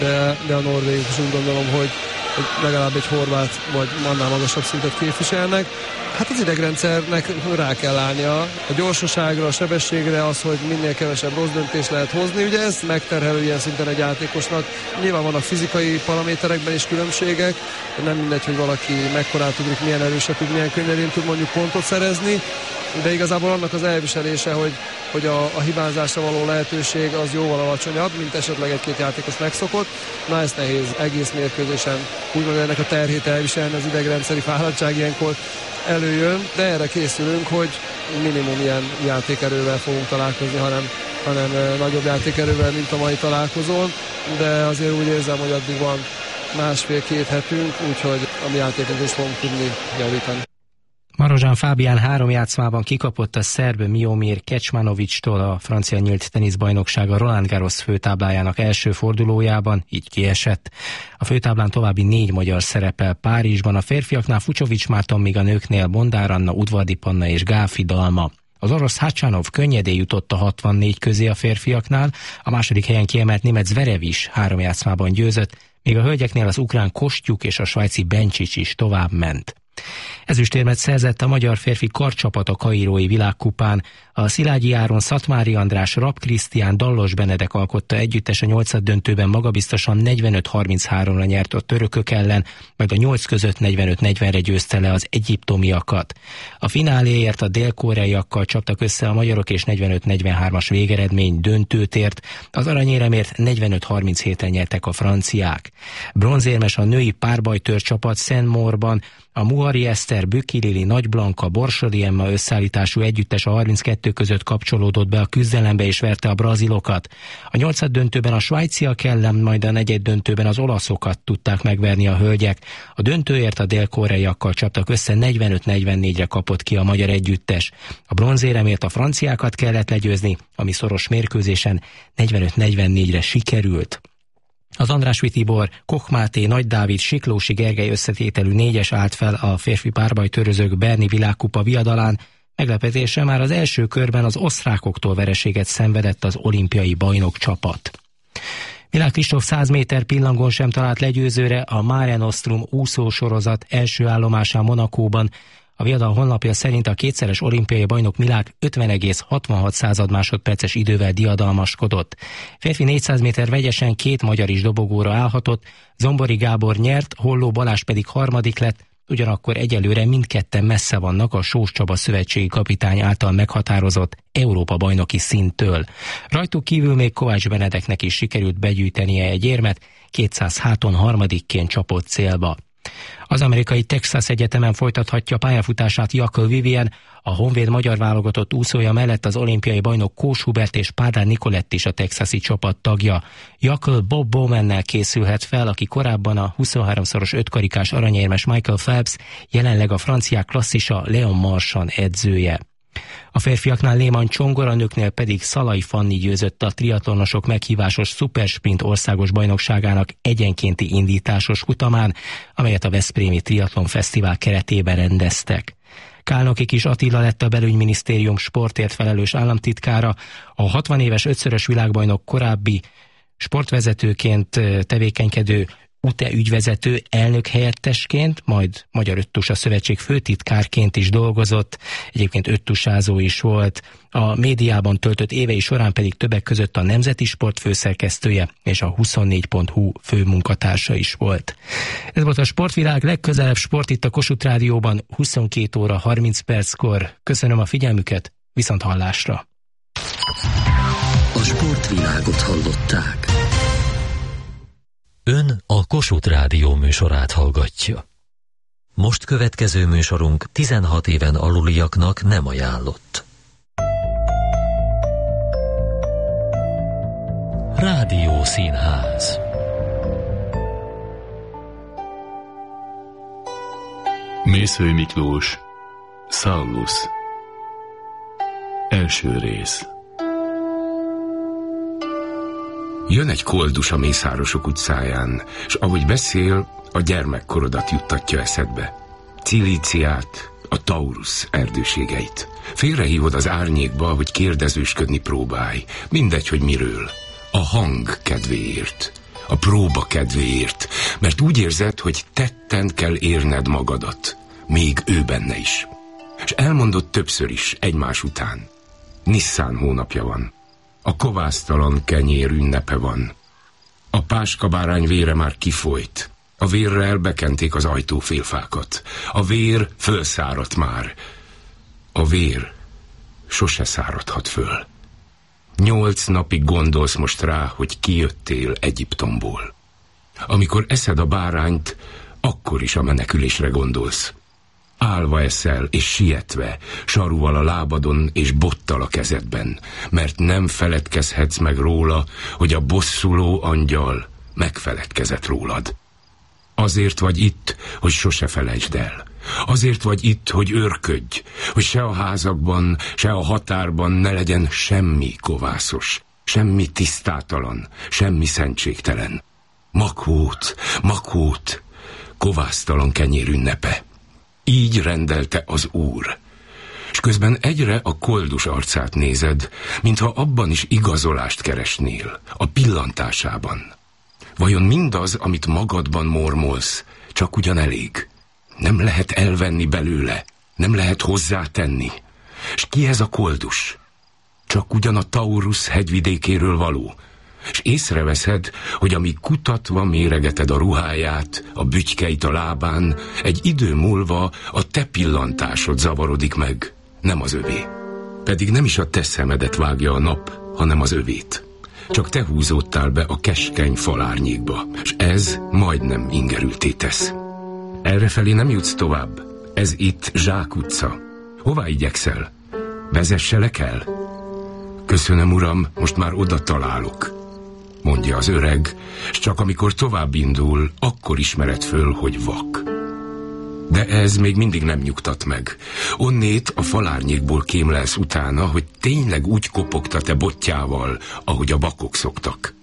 de a norvégok is úgy gondolom, hogy legalább egy horvát vagy annál magasabb szintet képviselnek. Hát az idegrendszernek rá kell állnia a gyorsaságra, a sebességre, az, hogy minél kevesebb rossz döntést lehet hozni. Ugye ez megterhelő ilyen szinten egy játékosnak. Nyilván vannak fizikai paraméterekben is különbségek, nem mindegy, hogy valaki mekkorát ugrik, milyen erőset tud, milyen könnyedén tud mondjuk pontot szerezni, de igazából annak az elviselése, hogy a hibázásra való lehetőség az jóval alacsonyabb, mint esetleg egy-két játékos megszokott. Na, ezt nehéz egész mérkőzésen úgymond ennek a terhét elviselni, az idegrendszeri fáradtság ilyenkor előjön, de erre készülünk, hogy minimum ilyen játékerővel fogunk találkozni, hanem nagyobb játékerővel, mint a mai találkozón, de azért úgy érzem, hogy addig van másfél-két hetünk, úgyhogy a mi játékot is fogunk tudni javítani. Marozsán Fábián 3 játszmában kikapott a szerb Miomir Kecmanovics-tól a francia nyílt teniszbajnokság a Roland Garros főtáblájának első fordulójában, így kiesett. A főtáblán további 4 magyar szerepel Párizsban, a férfiaknál Fucsovics Márton, míg a nőknél Bondár Anna, Udvardi Panna és Gáfi Dalma. Az orosz Hacsanov könnyedén jutott a 64 közé a férfiaknál, a második helyen kiemelt német Zverev is 3 játszmában győzött, míg a hölgyeknél az ukrán Kostyuk és a svájci Bencsics is tovább ment. Ezüstérmet szerzett a magyar férfi karcsapat a kairói világkupán. A Szilágyi Áron, Szatmári András, Rapp Krisztián, Dallos Benedek alkotta együttes a 8-döntőben magabiztosan 45-33-ra nyert a törökök ellen, majd a 8 között 45-40-re győzte le az egyiptomiakat. A fináléért a dél-koreaiakkal csaptak össze a magyarok, és 45-43-as végeredmény döntőt ért. Az aranyéremért 45-37-en nyertek a franciák. Bronzérmes a női párbajtőr csapat Saint-Maurban. A Muhari Eszter, Böki Lili, Nagy Blanka, Borsodi Emma összeállítású együttes a 32 között kapcsolódott be a küzdelembe és verte a brazilokat. A 8-döntőben a svájciak ellen, majd a 4. döntőben az olaszokat tudták megverni a hölgyek. A döntőért a dél-koreaiakkal csaptak össze, 45-44-re kapott ki a magyar együttes. A bronzéremért a franciákat kellett legyőzni, ami szoros mérkőzésen 45-44-re sikerült. Az Andrásfi Tibor, Koch Máté, Nagy Dávid, Siklósi Gergely összetételű 4-es állt fel a férfi párbajtőrözők Berni világkupa viadalán. Meglepetésre már az első körben az osztrákoktól vereséget szenvedett az olimpiai bajnok csapat. Milák Kristóf 100 méter pillangón sem talált legyőzőre a Mare Nostrum úszósorozat első állomásán Monacóban. A viadal honlapja szerint a kétszeres olimpiai bajnok Milák 50,66 másodperces idővel diadalmaskodott. Férfi 400 méter vegyesen 2 magyar is dobogóra állhatott, Zombori Gábor nyert, Holló Balázs pedig harmadik lett, ugyanakkor egyelőre mindketten messze vannak a Sós Csaba szövetségi kapitány által meghatározott Európa-bajnoki szinttől. Rajtuk kívül még Kovács Benedeknek is sikerült begyűjtenie egy érmet, 200 háton harmadikként csapott célba. Az amerikai Texas Egyetemen folytathatja pályafutását Jakl Vivien, a Honvéd magyar válogatott úszója mellett az olimpiai bajnok Kós Hubert és Pádár Nikolett is a texasi csapat tagja. Jakl Bob Bowmannel készülhet fel, aki korábban a 23-szoros ötkarikás aranyérmes Michael Phelps, jelenleg a franciák klasszisa Leon Marchand edzője. A férfiaknál Léman Csongor, a nőknél pedig Szalai Fanni győzött a triatlonosok meghívásos Supersprint országos bajnokságának egyenkénti indításos futamán, amelyet a Veszprémi Triatlon Fesztivál keretében rendeztek. Kálnoki Kis Attila lett a belügyminisztérium sportért felelős államtitkára, a 60 éves 5-szörös világbajnok korábbi sportvezetőként tevékenykedő UTE ügyvezető elnök helyettesként, majd Magyar Öttusa Szövetség főtitkárként is dolgozott, egyébként öttusázó is volt, a médiában töltött évei során pedig többek között a Nemzeti Sport főszerkesztője és a 24.hu főmunkatársa is volt. Ez volt a Sportvilág, legközelebb sport itt a Kossuth Rádióban 22 óra 30 perckor. Köszönöm a figyelmüket, viszont hallásra! A Sportvilágot hallották. Ön a Kossuth Rádió műsorát hallgatja. Most következő műsorunk 16 éven aluliaknak nem ajánlott. Rádiószínház. Mészöly Miklós, Szallus. Első rész. Jön egy koldus a Mészárosok utcáján, s ahogy beszél, a gyermekkorodat juttatja eszedbe. Cilíciát, a Taurus erdőségeit. Félrehívod az árnyékba, hogy kérdezősködni próbálj. Mindegy, hogy miről. A hang kedvéért. a próba kedvéért, mert úgy érzed, hogy tetten kell érned magadat, még ő benne is. És elmondott többször is, egymás után. Nisszán hónapja van. A kovásztalan kenyér ünnepe van. A páskabárány vére már kifolyt. A vérrel bekenték az ajtófélfákat. A vér fölszáradt már. A vér sose száradhat föl. 8 napig gondolsz most rá, hogy kijöttél Egyiptomból. Amikor eszed a bárányt, akkor is a menekülésre gondolsz. Állva eszel és sietve, saruval a lábadon és bottal a kezedben, mert nem feledkezhetsz meg róla, hogy a bosszuló angyal megfeledkezett rólad. Azért vagy itt, hogy sose felejtsd el. Azért vagy itt, hogy őrködj, hogy se a házakban, se a határban ne legyen semmi kovászos, semmi tisztátalan, semmi szentségtelen. Makhót, kovásztalan kenyér ünnepe. Így rendelte az Úr. És közben egyre a koldus arcát nézed, mintha abban is igazolást keresnél, a pillantásában. Vajon mindaz, amit magadban mormolsz, csak ugyan elég? Nem lehet elvenni belőle, nem lehet hozzátenni. És ki ez a koldus? Csak ugyan a Taurus hegyvidékéről való. És észreveszed, hogy amíg kutatva méregeted a ruháját, a bütykeit a lábán, egy idő múlva a te pillantásod zavarodik meg, nem az övé. Pedig nem is a te szemedet vágja a nap, hanem az övét. Csak te húzódtál be a keskeny falárnyékba, és ez majdnem ingerülté tesz. Errefelé nem jutsz tovább. Ez itt Zsák utca. Hová igyekszel? Vezesselek el? Köszönöm, uram, most már oda találok, mondja az öreg, s csak amikor tovább indul, akkor ismered föl, hogy vak. De ez még mindig nem nyugtat meg. Onnét a falárnyékból kémlelsz utána, hogy tényleg úgy kopogta te botjával, ahogy a vakok szoktak.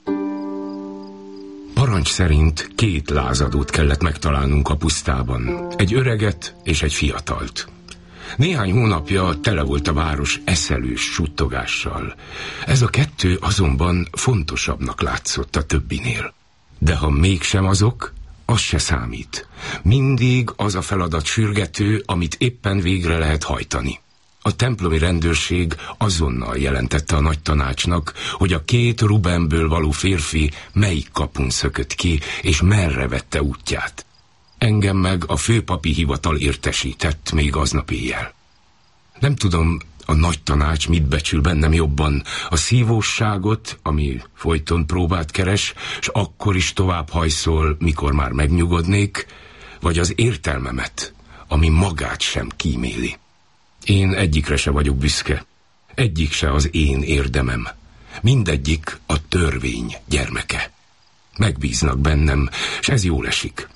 Parancs szerint 2 lázadót kellett megtalálnunk a pusztában. Egy öreget és egy fiatalt. Néhány hónapja tele volt a város eszelős suttogással. Ez a 2 azonban fontosabbnak látszott a többinél. De ha mégsem azok, az se számít. Mindig az a feladat sürgető, amit éppen végre lehet hajtani. A templomi rendőrség azonnal jelentette a nagy tanácsnak, hogy a 2 Rubenből való férfi melyik kapun szökött ki, és merre vette útját. Engem meg a főpapi hivatal értesített még aznap éjjel. Nem tudom, a nagy tanács mit becsül bennem jobban, a szívósságot, ami folyton próbát keres, s akkor is tovább hajszol, mikor már megnyugodnék, vagy az értelmemet, ami magát sem kíméli. Én egyikre se vagyok büszke. Egyik se az én érdemem. Mindegyik a törvény gyermeke. Megbíznak bennem, s ez jól esik.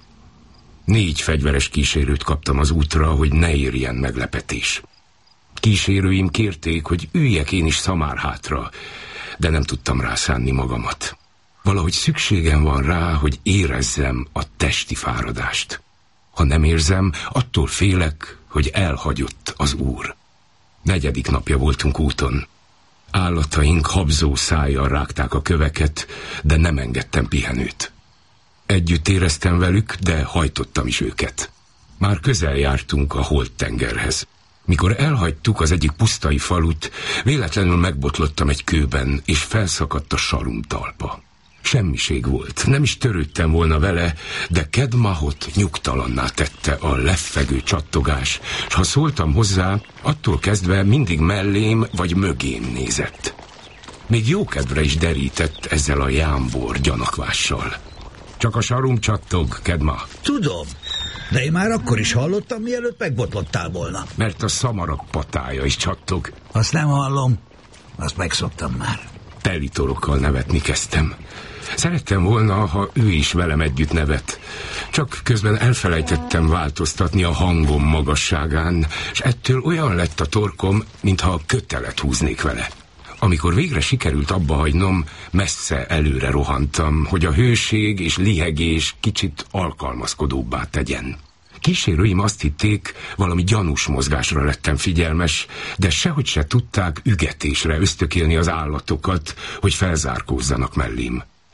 4 fegyveres kísérőt kaptam az útra, hogy ne érjen meglepetés. Kísérőim kérték, hogy üljek én is szamár hátra, de nem tudtam rászánni magamat. Valahogy szükségem van rá, hogy érezzem a testi fáradást. Ha nem érzem, attól félek, hogy elhagyott az Úr. 4. napja voltunk úton. Állataink habzó szájjal rágták a köveket, de nem engedtem pihenőt. Együtt éreztem velük, de hajtottam is őket. Már közel jártunk a Holt-tengerhez. Mikor elhagytuk az egyik pusztai falut, véletlenül megbotlottam egy kőben, és felszakadt a sarum talpa. Semmiség volt, nem is törődtem volna vele, de Kedmahot nyugtalanná tette a leffegő csattogás, s ha szóltam hozzá, attól kezdve mindig mellém vagy mögém nézett. Még jókedvre is derített ezzel a jámbor gyanakvással. Csak a sarum csattog, Kedma. Tudom, de én már akkor is hallottam, mielőtt megbotlottál volna. Mert a szamarak patája is csattog. Azt nem hallom, azt megszoktam már. Telitorokkal nevetni kezdtem. Szerettem volna, ha ő is velem együtt nevet. Csak közben elfelejtettem változtatni a hangom magasságán, és ettől olyan lett a torkom, mintha kötelet húznék vele. Amikor végre sikerült abba hagynom, messze előre rohantam, hogy a hőség és lihegés kicsit alkalmazkodóbbá tegyen. Kísérőim azt hitték, valami gyanús mozgásra lettem figyelmes, de sehogy se tudták ügetésre ösztökélni az állatokat, hogy felzárkózzanak mellém.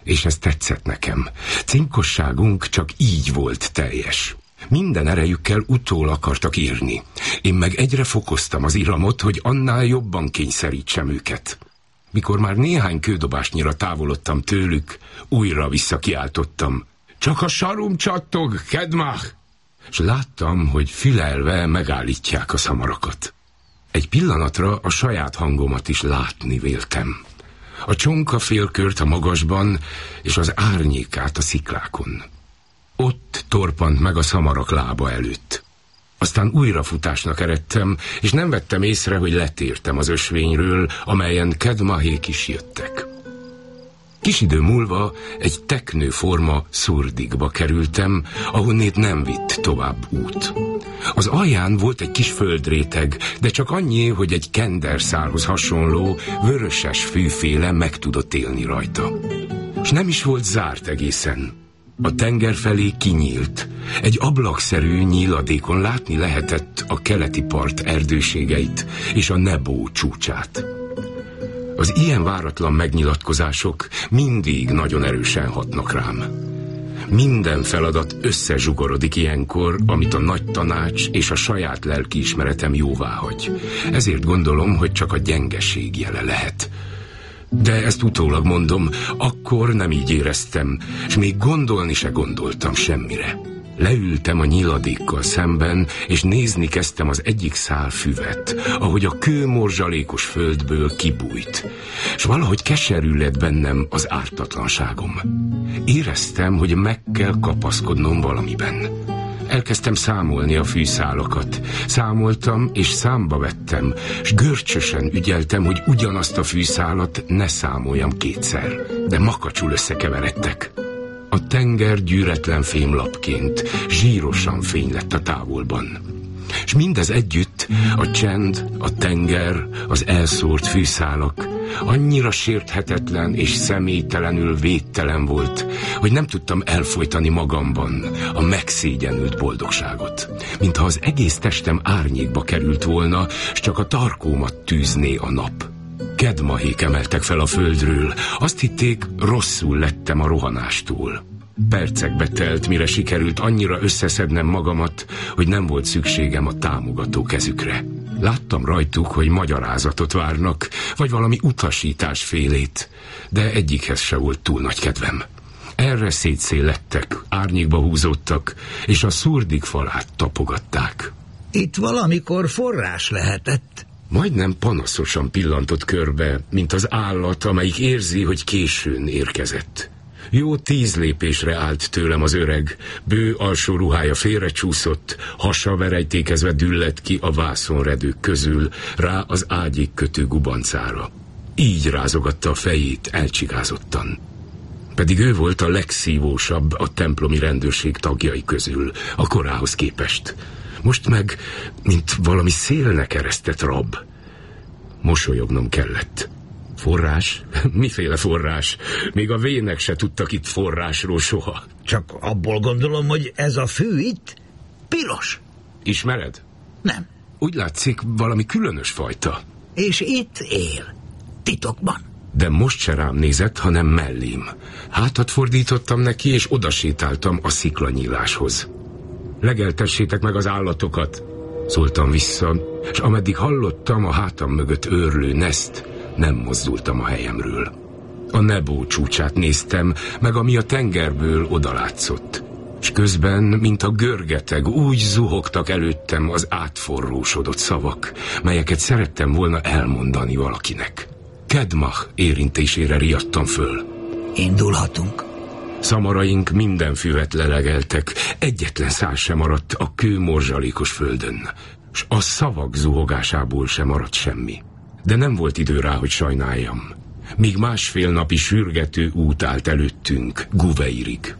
És ez tetszett nekem. Cinkosságunk csak így volt teljes. Minden erejükkel utól akartak írni. Én meg egyre fokoztam az iramot, hogy annál jobban kényszerítsem őket. Mikor már néhány kődobásnyira távolodtam tőlük, újra visszakiáltottam. Csak a sarum csattog, Kedmach! És láttam, hogy fülelve megállítják a szamarakat. Egy pillanatra a saját hangomat is látni véltem. A csonka félkört a magasban, és az árnyékát a sziklákon. Ott torpant meg a szamarak lába előtt. Aztán újra futásnak eredtem, és nem vettem észre, hogy letértem az ösvényről, amelyen Kedmahék is jöttek. Kis idő múlva egy teknőforma szurdikba kerültem, ahonnét nem vitt tovább út. Az alján volt egy kis földréteg, de csak annyi, hogy egy kenderszálhoz hasonló, vöröses fűféle meg tudott élni rajta. És nem is volt zárt egészen. A tenger felé kinyílt. Egy ablakszerű nyíladékon látni lehetett a keleti part erdőségeit és a Nebo csúcsát. Az ilyen váratlan megnyilatkozások mindig nagyon erősen hatnak rám. Minden feladat összezsugorodik ilyenkor, amit a nagy tanács és a saját lelkiismeretem jóváhagy. Ezért gondolom, hogy csak a gyengeség jele lehet. De ezt utólag mondom, akkor nem így éreztem, és még gondolni se gondoltam semmire. Leültem a nyíladékkal szemben, és nézni kezdtem az egyik szál füvet, ahogy a kő morzsalékos földből kibújt, és valahogy keserű lett bennem az ártatlanságom. Éreztem, hogy meg kell kapaszkodnom valamiben. Elkezdtem számolni a fűszálakat. Számoltam, és számba vettem, s görcsösen ügyeltem, hogy ugyanazt a fűszálat ne számoljam kétszer, de makacsul összekeveredtek. A tenger gyűretlen fémlapként zsírosan fény lett a távolban. És mindez együtt, a csend, a tenger, az elszórt fűszálak annyira sérthetetlen és személytelenül védtelen volt, hogy nem tudtam elfojtani magamban a megszégyenült boldogságot. Mintha az egész testem árnyékba került volna, s csak a tarkómat tűzné a nap. Kedmahék emeltek fel a földről. Azt hitték, rosszul lettem a rohanástól. Percekbe telt, mire sikerült annyira összeszednem magamat, hogy nem volt szükségem a támogató kezükre. Láttam rajtuk, hogy magyarázatot várnak, vagy valami utasítás félét, de egyikhez se volt túl nagy kedvem. Erre szétszélettek, árnyékba húzódtak, és a szurdik falát tapogatták. Itt valamikor forrás lehetett. Majdnem panaszosan pillantott körbe, mint az állat, amelyik érzi, hogy későn érkezett. Jó 10 lépésre állt tőlem az öreg, bő alsó ruhája félrecsúszott, hasa verejtékezve düllett ki a vászonredők közül, rá az ágyig kötő gubancára. Így rázogatta a fejét elcsigázottan. Pedig ő volt a legszívósabb a templomi rendőrség tagjai közül, a korához képest. Most meg, mint valami szélnek eresztett rab. Mosolyognom kellett. Forrás? Miféle forrás? Még a vének se tudtak itt forrásról soha. Csak abból gondolom, hogy ez a fű itt piros. Ismered? Nem. Úgy látszik, valami különös fajta. És itt él. Titokban. De most se rám nézett, hanem mellém. Hátat fordítottam neki, és odasétáltam a sziklanyíláshoz. Legeltessétek meg az állatokat, szóltam vissza, és ameddig hallottam a hátam mögött őrlő neszt, nem mozdultam a helyemről. A Nebo csúcsát néztem, meg ami a tengerből odalátszott. És közben, mint a görgeteg, úgy zuhogtak előttem az átforrósodott szavak, melyeket szerettem volna elmondani valakinek. Kedmach érintésére riadtam föl. Indulhatunk. Szamaraink minden füvet lelegeltek, egyetlen szál sem maradt a kő morzsalékos földön, s a szavak zuhogásából sem maradt semmi. De nem volt idő rá, hogy sajnáljam. Míg 1,5 napi sürgető út állt előttünk Guveirig.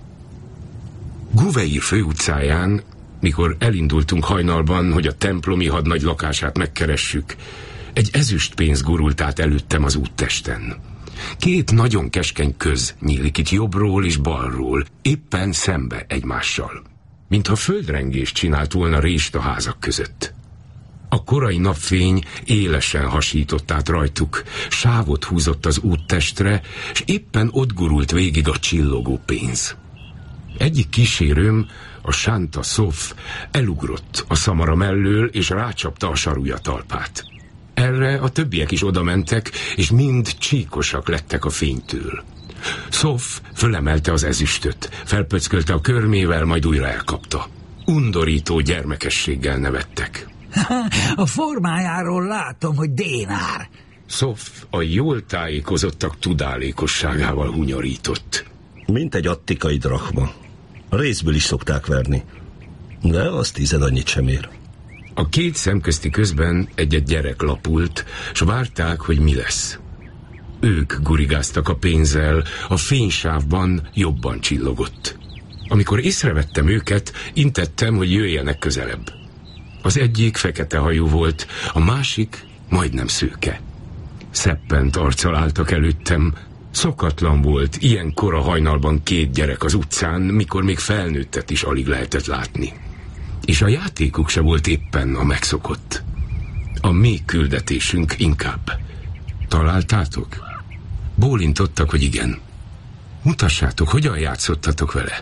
Guveir főutcáján, mikor elindultunk hajnalban, hogy a templomi hadnagy lakását megkeressük, egy ezüstpénz gurult át előttem az úttesten. 2 nagyon keskeny köz nyílik itt jobbról és balról, éppen szembe egymással. Mintha földrengést csinált volna rést a házak között. A korai napfény élesen hasított át rajtuk, sávot húzott az úttestre, és éppen ott gurult végig a csillogó pénz. Egyik kísérőm, a Sánta Szóf elugrott a szamara mellől, és rácsapta a sarúja talpát. Erre a többiek is odamentek, és mind csíkosak lettek a fénytől. Szóf fölemelte az ezüstöt, felpöckölte a körmével, majd újra elkapta. Undorító gyermekességgel nevettek. A formájáról látom, hogy dénár. Szóf a jól tájékozottak tudálékosságával hunyorított. Mint egy attikai drachma. Részből is szokták verni, de az 10 annyit sem ér. A két szemközti közben egy-egy gyerek lapult, s várták, hogy mi lesz. Ők gurigáztak a pénzzel, a fénysávban jobban csillogott. Amikor észrevettem őket, intettem, hogy jöjjenek közelebb. Az egyik fekete hajú volt, a másik majdnem szőke. Szeppent arccal álltak előttem. Szokatlan volt ilyen kora hajnalban két gyerek az utcán, mikor még felnőttet is alig lehetett látni. És a játékuk se volt éppen a megszokott. A mi küldetésünk inkább. Találtátok? Bólintottak, hogy igen. Mutassátok, hogyan játszottatok vele.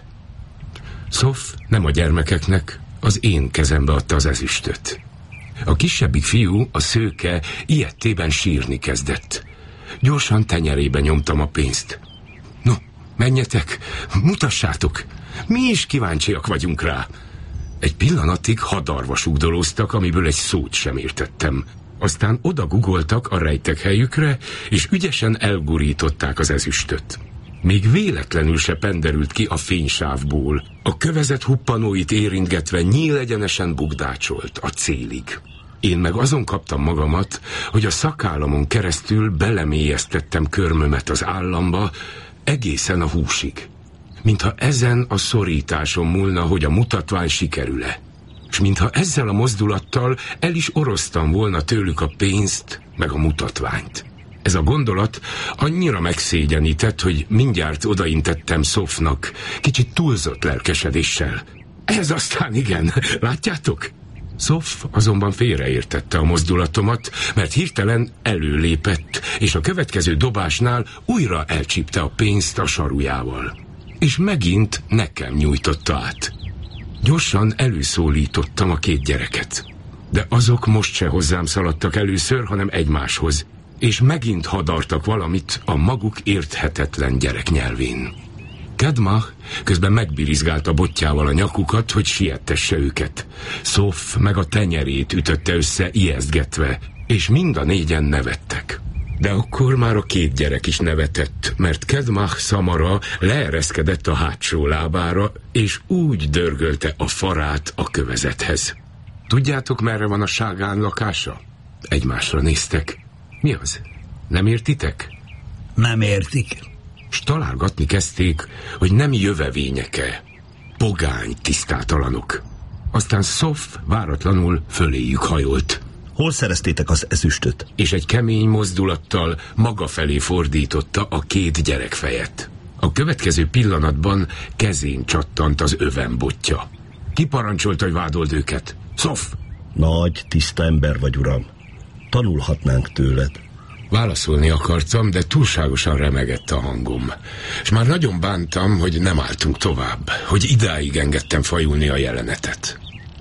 Szóf nem a gyermekeknek, az én kezembe adta az ezüstöt. A kisebbik fiú, a szőke, ijedtében sírni kezdett. Gyorsan tenyerébe nyomtam a pénzt. No, menjetek, mutassátok, mi is kíváncsiak vagyunk rá. Egy pillanatig hadarva sugdolóztak, amiből egy szót sem értettem. Aztán odagugoltak a rejtek helyükre, és ügyesen elgurították az ezüstöt. Még véletlenül se penderült ki a fénysávból. A kövezet huppanóit érintgetve nyílegyenesen bugdácsolt a célig. Én meg azon kaptam magamat, hogy a szakállamon keresztül belemélyeztettem körmömet az államba, egészen a húsig. Mintha ezen a szorításon múlna, hogy a mutatvány sikerül-e. És mintha ezzel a mozdulattal el is orosztam volna tőlük a pénzt, meg a mutatványt. Ez a gondolat annyira megszégyenített, hogy mindjárt odaintettem Szófnak, kicsit túlzott lelkesedéssel. Ez aztán igen, látjátok? Szóf azonban félreértette a mozdulatomat, mert hirtelen előlépett, és a következő dobásnál újra elcsípte a pénzt a sarujával. És megint nekem nyújtotta át. Gyorsan előszólítottam a két gyereket. De azok most se hozzám szaladtak először, hanem egymáshoz, és megint hadartak valamit a maguk érthetetlen gyereknyelvén. Kedmach közben megbirizgálta botjával a nyakukat, hogy siettesse őket. Szóf meg a tenyerét ütötte össze ijesztgetve, és mind a négyen nevettek. De akkor már a két gyerek is nevetett, mert Kedmach szamara leereszkedett a hátsó lábára, és úgy dörgölte a farát a kövezethez. Tudjátok, merre van a Ságán lakása? Egymásra néztek. Mi az? Nem értitek? Nem értik. S találgatni kezdték, hogy nem jövevényeke, pogány tisztátalanok. Aztán Szóf váratlanul föléjük hajolt. Hol szereztétek az ezüstöt? És egy kemény mozdulattal maga felé fordította a két gyerek fejet. A következő pillanatban kezén csattant az övembotja. Kiparancsolta, hogy vádold őket. Szóf! Nagy, tiszta ember vagy, uram. Tanulhatnánk tőled. Válaszolni akartam, de túlságosan remegett a hangom. És már nagyon bántam, hogy nem álltunk tovább, hogy idáig engedtem fajulni a jelenetet.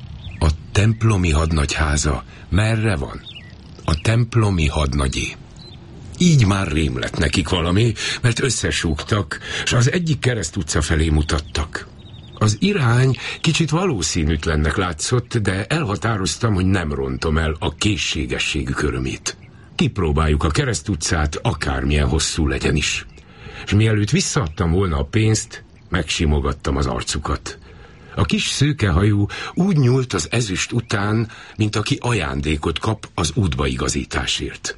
A templomi hadnagyháza merre van? A templomi hadnagyé. Így már rém lett nekik valami, mert összesúgtak, és az egyik Kereszt utca felé mutattak. Az irány kicsit valószínűtlennek látszott, de elhatároztam, hogy nem rontom el a készségességük örömét. Kipróbáljuk a Kereszt utcát, akármilyen hosszú legyen is. És mielőtt visszaadtam volna a pénzt, megsimogattam az arcukat. A kis szőkehajú úgy nyúlt az ezüst után, mint aki ajándékot kap az útbaigazításért.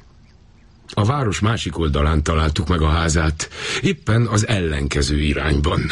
A város másik oldalán találtuk meg a házát, éppen az ellenkező irányban.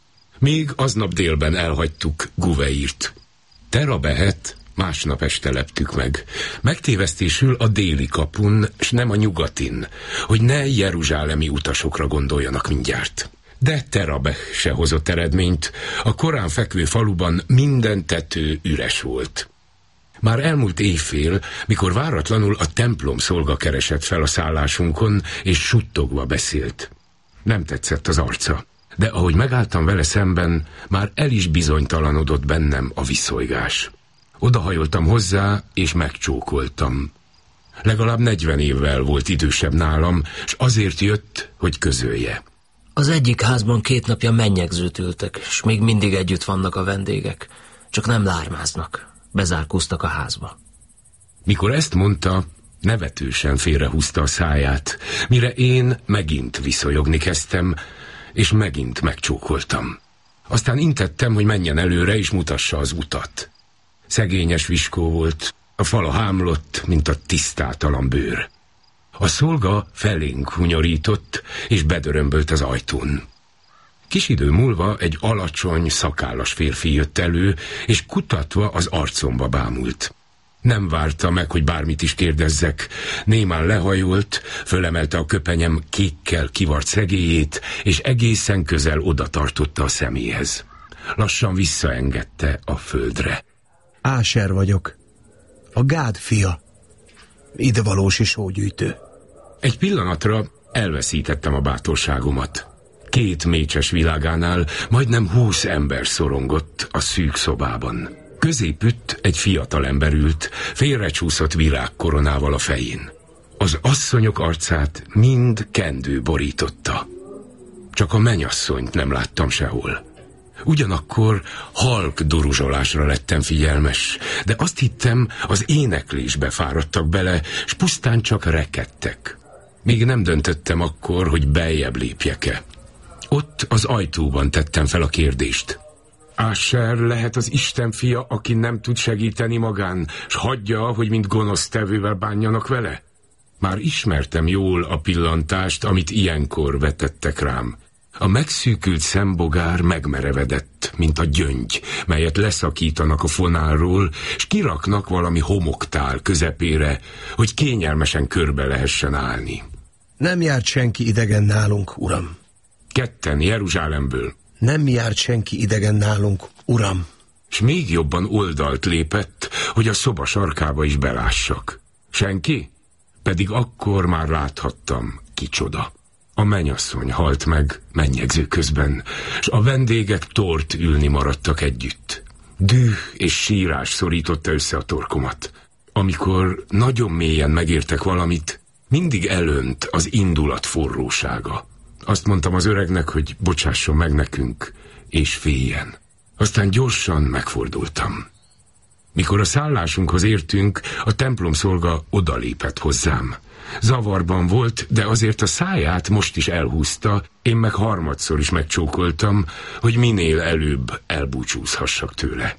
Még aznap délben elhagytuk Guveirt. Terabehet másnap este leptük meg. Megtévesztésül a déli kapun, s nem a nyugatin, hogy ne jeruzsálemi utasokra gondoljanak mindjárt. De Terabeh se hozott eredményt, a korán fekvő faluban minden tető üres volt. Már elmúlt éjfél, mikor váratlanul a templom szolga keresett fel a szállásunkon, és suttogva beszélt. Nem tetszett az arca, de ahogy megálltam vele szemben, már el is bizonytalanodott bennem a viszolygás. Odahajoltam hozzá, és megcsókoltam. Legalább 40 évvel volt idősebb nálam, s azért jött, hogy közölje. Az egyik házban 2 napja mennyegzőt ültek, és még mindig együtt vannak a vendégek. Csak nem lármáznak. Bezárkóztak a házba. Mikor ezt mondta, nevetősen félrehúzta a száját, mire én megint viszonyogni kezdtem, és megint megcsókoltam. Aztán intettem, hogy menjen előre, és mutassa az utat. Szegényes viskó volt, a fala hámlott, mint a tisztátalan bőr. A szolga felénk hunyorított, és bedörömbölt az ajtón. Kis idő múlva egy alacsony, szakállas férfi jött elő, és kutatva az arcomba bámult. Nem várta meg, hogy bármit is kérdezzek. Némán lehajolt, fölemelte a köpenyem kékkel kivart szegélyét, és egészen közel oda tartotta a szeméhez. Lassan visszaengedte a földre. Áser vagyok. A Gád fia. Idevalósi sógyűjtő. Egy pillanatra elveszítettem a bátorságomat. 2 mécses világánál majdnem 20 ember szorongott a szűk szobában. Középütt egy fiatal ember ült, félrecsúszott virágkoronával a fején. Az asszonyok arcát mind kendő borította. Csak a mennyasszonyt nem láttam sehol. Ugyanakkor halk duruzsolásra lettem figyelmes, de azt hittem, az éneklésbe fáradtak bele, s pusztán csak rekedtek. Még nem döntöttem akkor, hogy beljebb lépjek-e. Ott az ajtóban tettem fel a kérdést. Áser lehet az Isten fia, aki nem tud segíteni magán, s hagyja, hogy mint gonosz tevővel bánjanak vele? Már ismertem jól a pillantást, amit ilyenkor vetettek rám. A megszűkült szembogár megmerevedett, mint a gyöngy, melyet leszakítanak a fonálról, s kiraknak valami homoktál közepére, hogy kényelmesen körbe lehessen állni. Nem járt senki idegen nálunk, uram. 2 Jeruzsálemből. Nem járt senki idegen nálunk, uram. S még jobban oldalt lépett, hogy a szoba sarkába is belássak. Senki? Pedig akkor már láthattam, kicsoda. A mennyasszony halt meg mennyegző közben, s a vendégek tort ülni maradtak együtt. Düh és sírás szorította össze a torkomat. Amikor nagyon mélyen megértek valamit, mindig elönt az indulat forrósága. Azt mondtam az öregnek, hogy bocsásson meg nekünk, és féljen. Aztán gyorsan megfordultam. Mikor a szállásunkhoz értünk, a templomszolga odalépett hozzám. Zavarban volt, de azért a száját most is elhúzta, én meg harmadszor is megcsókoltam, hogy minél előbb elbúcsúzhassak tőle.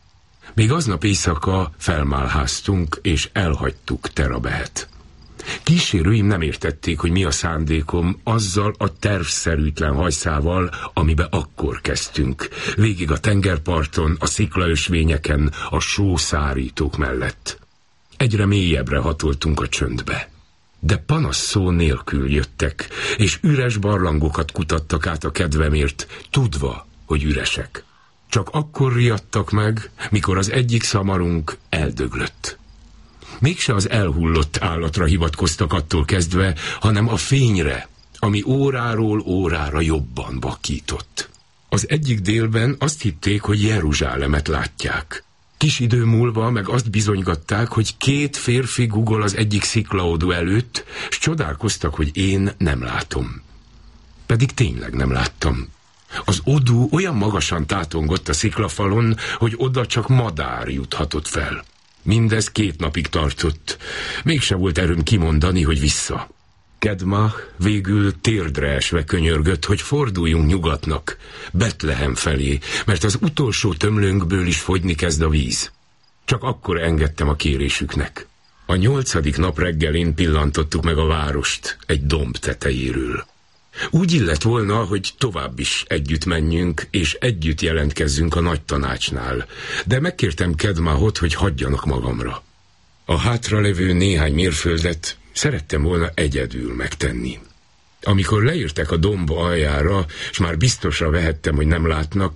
Még aznap éjszaka felmálháztunk, és elhagytuk Terabehet. Kísérőim nem értették, hogy mi a szándékom azzal a tervszerűtlen hajszával, amibe akkor kezdtünk. Végig a tengerparton, a sziklaösvényeken, a sószárítók mellett. Egyre mélyebbre hatoltunk a csöndbe. De panasz szó nélkül jöttek, és üres barlangokat kutattak át a kedvemért, tudva, hogy üresek. Csak akkor riadtak meg, mikor az egyik szamarunk eldöglött. Mégse az elhullott állatra hivatkoztak attól kezdve, hanem a fényre, ami óráról órára jobban vakított. Az egyik délben azt hitték, hogy Jeruzsálemet látják. Kis idő múlva meg azt bizonygatták, hogy 2 férfi gugol az egyik sziklaodú előtt, s csodálkoztak, hogy én nem látom. Pedig tényleg nem láttam. Az odú olyan magasan tátongott a sziklafalon, hogy oda csak madár juthatott fel. Mindez 2 napig tartott. Mégse volt erőm kimondani, hogy vissza. Kedmach végül térdre esve könyörgött, hogy forduljunk nyugatnak, Betlehem felé, mert az utolsó tömlőnkből is fogyni kezd a víz. Csak akkor engedtem a kérésüknek. A 8. nap reggelén pillantottuk meg a várost egy domb tetejéről. Úgy illett volna, hogy tovább is együtt menjünk, és együtt jelentkezzünk a nagy tanácsnál, de megkértem Kedmachot, hogy hagyjanak magamra. A hátralevő néhány mérföldet szerettem volna egyedül megtenni. Amikor leértek a domb aljára, s már biztosra vehettem, hogy nem látnak,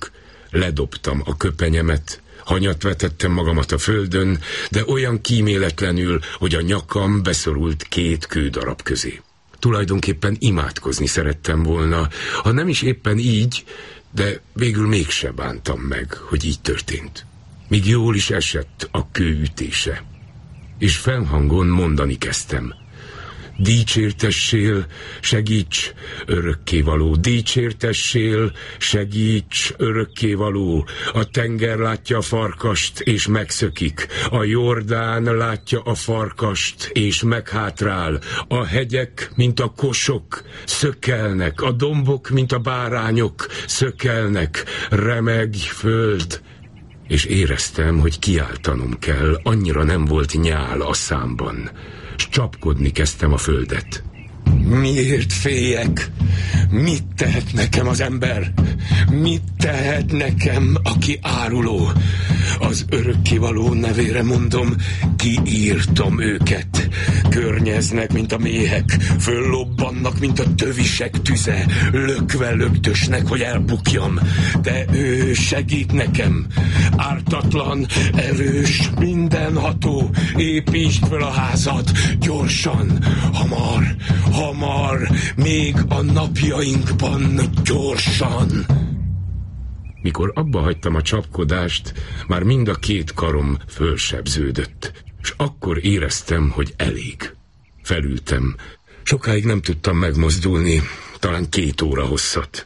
Ledobtam a köpenyemet, hanyat vetettem magamat a földön, de olyan kíméletlenül, hogy a nyakam beszorult 2 kődarab közé. Tulajdonképpen imádkozni szerettem volna, ha nem is éppen így, de végül mégse bántam meg, hogy így történt. Míg jól is esett a kő ütése. És fennhangon mondani kezdtem. Dicsértessél, segíts, örökkévaló, dicsértessél, segíts, örökkévaló. A tenger látja a farkast, és megszökik. A Jordán látja a farkast, és meghátrál. A hegyek, mint a kosok, szökkelnek. A dombok, mint a bárányok, szökkelnek. Remegj, föld! És éreztem, hogy kiáltanom kell, annyira nem volt nyál a számban. S csapkodni kezdtem a földet. Miért féljek? Mit tehet nekem az ember? Mit tehet nekem, aki áruló? Az örökkévaló nevére mondom, kiírtom őket. Környeznek, mint a méhek, föllobbannak, mint a tövisek tüze, lökve lögdösnek, hogy elbukjam. De ő segít nekem, ártatlan, erős, mindenható. Építsd fel a házat, gyorsan, hamar, még a napjainkban, gyorsan. Mikor abba hagytam a csapkodást, már mind a 2 karom fölsebződött, és akkor éreztem, hogy elég. Felültem. Sokáig nem tudtam megmozdulni, talán 2 óra hosszat.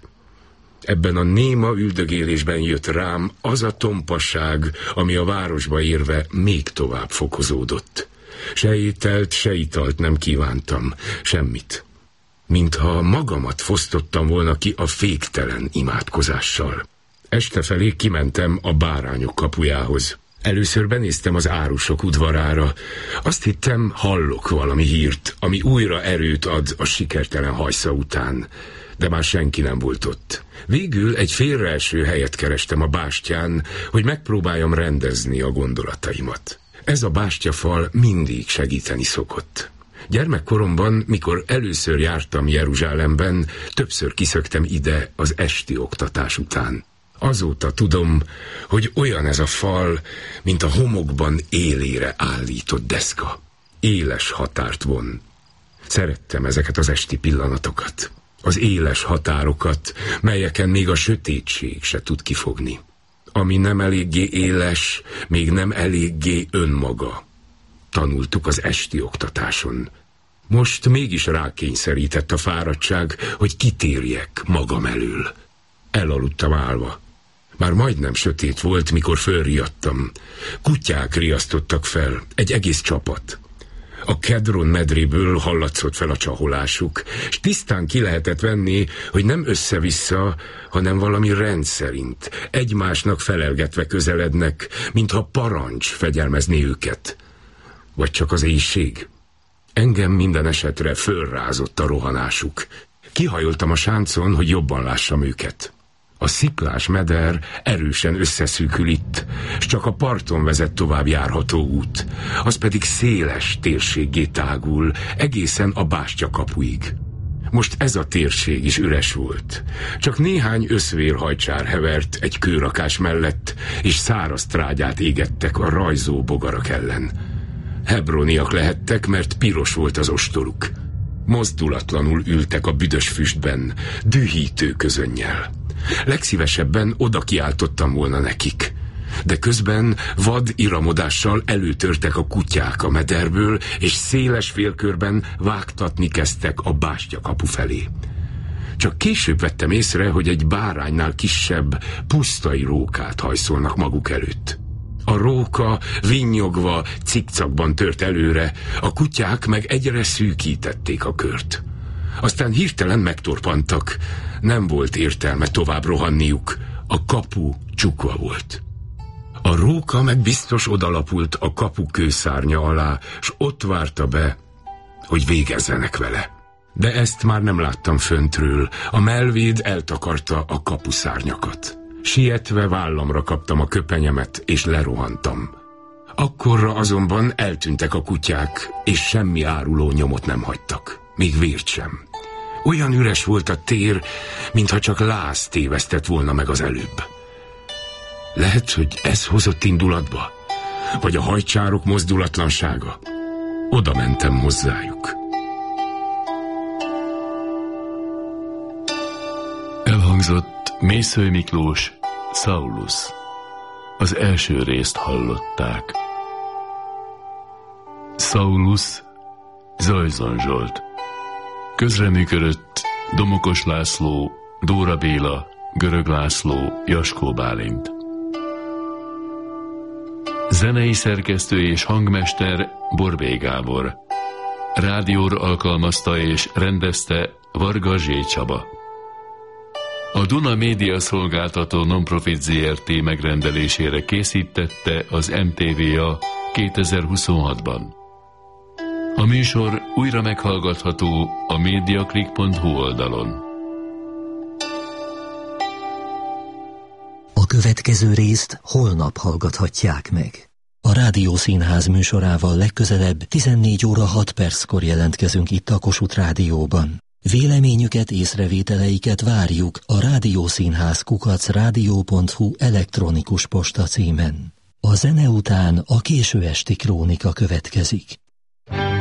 Ebben a néma üldögélésben jött rám az a tompasság, ami a városba érve még tovább fokozódott. Se ételt, se italt nem kívántam, semmit. Mintha magamat fosztottam volna ki a féktelen imádkozással. Este felé kimentem a bárányok kapujához. Először benéztem az árusok udvarára. Azt hittem, hallok valami hírt, ami újra erőt ad a sikertelen hajsza után. De már senki nem volt ott. Végül egy félreeső helyet kerestem a bástyán, hogy megpróbáljam rendezni a gondolataimat. Ez a bástyafal mindig segíteni szokott. Gyermekkoromban, mikor először jártam Jeruzsálemben, többször kiszöktem ide az esti oktatás után. Azóta tudom, hogy olyan ez a fal, mint a homokban élére állított deszka. Éles határt von. Szerettem ezeket az esti pillanatokat. Az éles határokat, melyeken még a sötétség se tud kifogni. Ami nem eléggé éles, még nem eléggé önmaga. Tanultuk az esti oktatáson. Most mégis rákényszerített a fáradtság, hogy kitérjek magam elől. Elaludtam állva. Már majdnem sötét volt, mikor fölriadtam. Kutyák riasztottak fel, egy egész csapat. A Kedron medréből hallatszott fel a csaholásuk, és tisztán ki lehetett venni, hogy nem össze-vissza, hanem valami rendszerint, egymásnak felelgetve közelednek, mintha parancs fegyelmezni őket. Vagy csak az éjség? Engem minden esetre fölrázott a rohanásuk. Kihajoltam a sáncon, hogy jobban lássam őket. A sziklás meder erősen összeszűkül itt, s csak a parton vezet tovább járható út, az pedig széles térséggé tágul, egészen a bástya kapuig. Most ez a térség is üres volt. Csak néhány összvérhajcsár hevert egy kőrakás mellett, és száraz trágyát égettek a rajzó bogarak ellen. Hebroniak lehettek, mert piros volt az ostoruk. Mozdulatlanul ültek a büdös füstben, dühítő közönnyel. Legszívesebben oda kiáltottam volna nekik. De közben vad iramodással előtörtek a kutyák a mederből, és széles félkörben vágtatni kezdtek a bástyakapu felé. Csak később vettem észre, hogy egy báránynál kisebb, pusztai rókát hajszolnak maguk előtt. A róka vinnyogva, cikcakban tört előre, a kutyák meg egyre szűkítették a kört. Aztán hirtelen megtorpantak. Nem volt értelme tovább rohanniuk. A kapu csukva volt. A róka meg biztos odalapult a kapu kőszárnya alá, s ott várta be, hogy végezzenek vele. De ezt már nem láttam föntről. A mellvéd eltakarta a kapuszárnyakat. Sietve vállamra kaptam a köpenyemet, és lerohantam. Akkorra azonban eltűntek a kutyák, és semmi áruló nyomot nem hagytak. Még vért sem. Olyan üres volt a tér, mintha csak láz tévesztett volna meg az előbb. Lehet, hogy ez hozott indulatba, vagy a hajcsárok mozdulatlansága. Oda mentem hozzájuk. Elhangzott Mészöly Miklós, Saulus. Az első részt hallották. Saulus, Zajzon Zsolt. Közreműködött Domokos László, Dóra Béla, Görög László, Jaskó Bálint. Zenei szerkesztő és hangmester Borbély Gábor. Rádióra alkalmazta és rendezte Varga Zsé Csaba. A Duna Média Szolgáltató Nonprofit Zrt. Megrendelésére készítette az MTVA 2026-ban. A műsor újra meghallgatható a mediaclick.hu oldalon. A következő részt holnap hallgathatják meg. A Rádiószínház műsorával legközelebb 14 óra 6 perckor jelentkezünk itt a Kossuth Rádióban. Véleményüket, észrevételeiket várjuk a rádiószínház@rádió.hu elektronikus posta címen. A zene után a késő esti krónika következik.